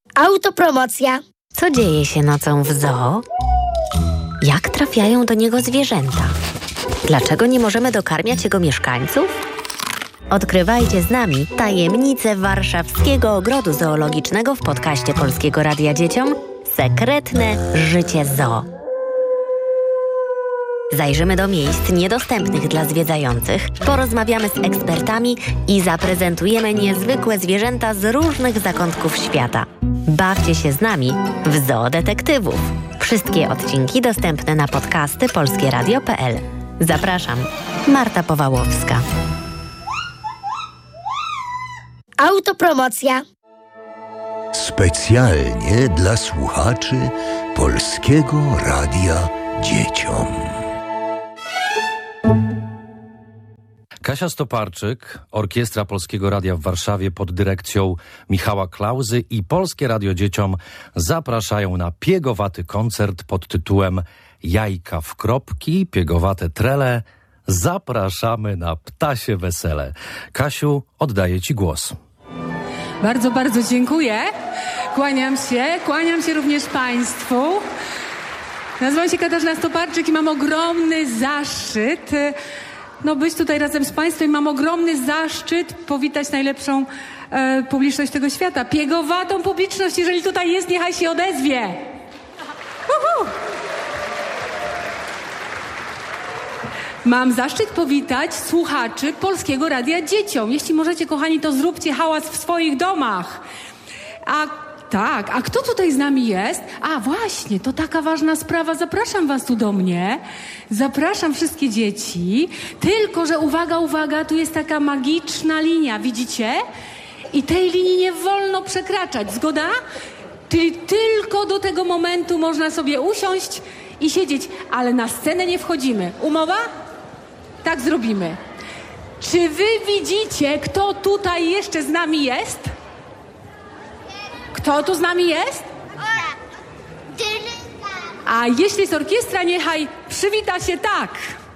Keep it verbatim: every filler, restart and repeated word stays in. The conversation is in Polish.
Autopromocja. Co dzieje się nocą w zoo? Jak trafiają do niego zwierzęta? Dlaczego nie możemy dokarmiać jego mieszkańców? Odkrywajcie z nami tajemnice warszawskiego ogrodu zoologicznego w podcaście Polskiego Radia Dzieciom Sekretne życie zoo. Zajrzymy do miejsc niedostępnych dla zwiedzających, porozmawiamy z ekspertami i zaprezentujemy niezwykłe zwierzęta z różnych zakątków świata. Bawcie się z nami w Zoo Detektywów. Wszystkie odcinki dostępne na podcasty polskieradio kropka p l. Zapraszam, Marta Powałowska. Autopromocja. Specjalnie dla słuchaczy Polskiego Radia Dzieciom. Kasia Stoparczyk, Orkiestra Polskiego Radia w Warszawie pod dyrekcją Michała Klauzy i Polskie Radio Dzieciom zapraszają na piegowaty koncert pod tytułem Jajka w kropki, piegowate trele. Zapraszamy na ptasie wesele. Kasiu, oddaję Ci głos. Bardzo, bardzo dziękuję. Kłaniam się, kłaniam się również Państwu. Nazywam się Katarzyna Stoparczyk i mam ogromny zaszczyt no być tutaj razem z Państwem. Mam ogromny zaszczyt powitać najlepszą e, publiczność tego świata. Piegowatą publiczność, jeżeli tutaj jest, niechaj się odezwie. Uhu. Mam zaszczyt powitać słuchaczy Polskiego Radia Dzieciom. Jeśli możecie, kochani, to zróbcie hałas w swoich domach. A tak, a kto tutaj z nami jest? A właśnie, to taka ważna sprawa. Zapraszam was tu do mnie. Zapraszam wszystkie dzieci. Tylko że uwaga, uwaga, tu jest taka magiczna linia, widzicie? I tej linii nie wolno przekraczać, zgoda? Ty, tylko do tego momentu można sobie usiąść i siedzieć, ale na scenę nie wchodzimy. Umowa? Tak zrobimy. Czy wy widzicie, kto tutaj jeszcze z nami jest? Kto tu z nami jest? A jeśli jest orkiestra, niechaj przywita się tak.